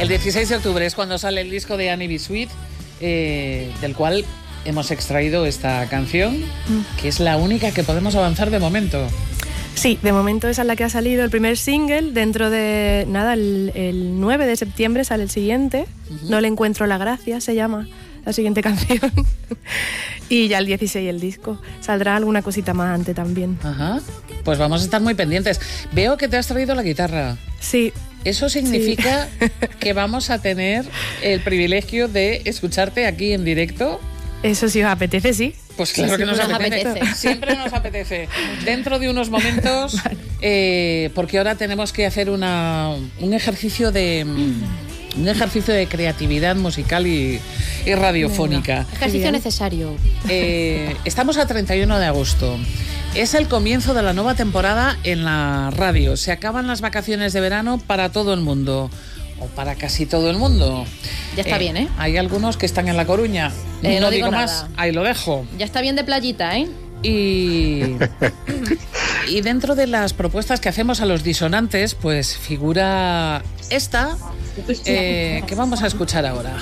El 16 de octubre es cuando sale el disco de Annie B. Sweet, del cual hemos extraído esta canción, que es la única que podemos avanzar de momento. Sí, de momento esa es la que ha salido, el primer single. Dentro de nada, el 9 de septiembre sale el siguiente. No le encuentro la gracia, se llama la siguiente canción. Y ya el 16 el disco. Saldrá alguna cosita más antes también. Ajá. Pues vamos a estar muy pendientes. Veo que te has traído la guitarra. Sí. Eso significa que vamos a tener el privilegio de escucharte aquí en directo. Eso sí os apetece, sí. Pues claro sí, que nos apetece. Siempre nos apetece. Dentro de unos momentos, porque ahora tenemos que hacer un ejercicio de creatividad musical y radiofónica. Ejercicio necesario. Estamos a 31 de agosto. Es el comienzo de la nueva temporada en la radio. Se acaban las vacaciones de verano para todo el mundo. O para casi todo el mundo. Ya está bien, ¿eh? Hay algunos que están en La Coruña. No digo más, ahí lo dejo. Ya está bien de playita, ¿eh? Y dentro de las propuestas que hacemos a los disonantes, pues figura esta, que vamos a escuchar ahora.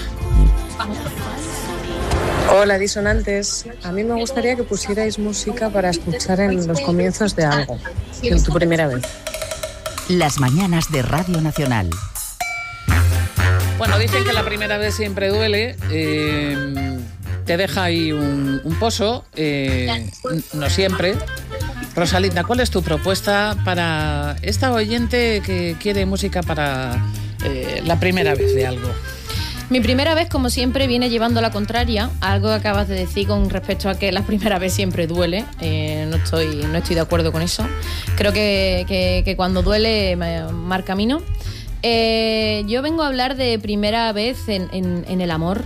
Hola disonantes, a mí me gustaría que pusierais música para escuchar en los comienzos de algo, en tu primera vez. Las mañanas de Radio Nacional. Bueno, dicen que la primera vez siempre duele, te deja ahí un pozo, no siempre. Rosalinda, ¿cuál es tu propuesta para esta oyente que quiere música para la primera vez de algo? Mi primera vez, como siempre, viene llevando la contraria a algo que acabas de decir con respecto a que la primera vez siempre duele. No estoy de acuerdo con eso. Creo que cuando duele marca camino. Yo vengo a hablar de primera vez en el amor,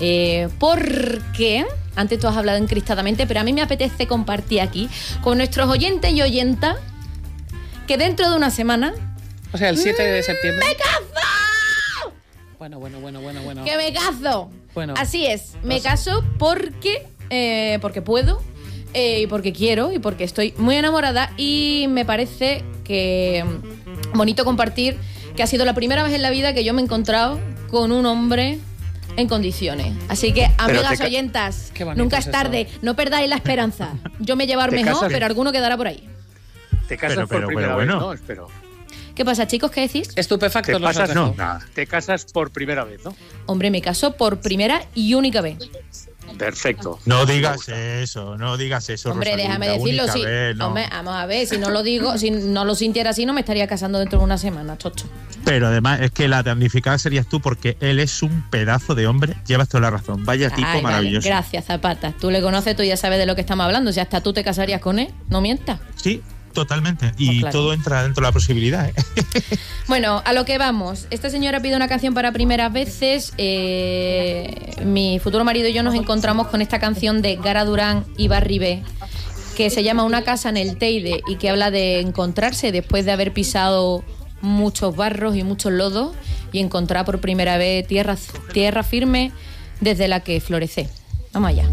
porque antes tú has hablado encristadamente, pero a mí me apetece compartir aquí con nuestros oyentes y oyentas que dentro de una semana, o sea, el 7 de septiembre ¡me caso! Bueno. ¡Que me caso! Bueno, así es, me caso porque puedo, y porque quiero, y porque estoy muy enamorada, y me parece que bonito compartir que ha sido la primera vez en la vida que yo me he encontrado con un hombre en condiciones. Así que, amigas oyentas, nunca es tarde, no perdáis la esperanza. Yo me llevo mejor, pero alguno quedará por ahí. Te casas por primera vez, ¿no? Espero. ¿Qué pasa, chicos? ¿Qué decís? Estupefactos los casas, otros. no, te casas por primera vez, ¿no? Hombre, me caso por primera y única vez. Perfecto. No digas eso, Hombre, Rosalinda, déjame decirlo, sí. No. Hombre, vamos a ver, si no lo digo, si no lo sintiera así, no me estaría casando dentro de una semana, chocho. Pero además es que la damnificada serías tú, porque él es un pedazo de hombre. Llevas toda la razón. Vaya tipo maravilloso. Vale. Gracias, Zapata. Tú le conoces, tú ya sabes de lo que estamos hablando. Si hasta tú te casarías con él, no mientas. Sí, totalmente. Y claro, todo entra dentro de la posibilidad, ¿eh? Bueno, a lo que vamos. Esta señora pide una canción para primeras veces. Mi futuro marido y yo nos encontramos con esta canción de Gara Durán y Barry B, que se llama Una casa en el Teide, y que habla de encontrarse después de haber pisado muchos barros y muchos lodos y encontrar por primera vez tierra firme desde la que florece. Vamos allá.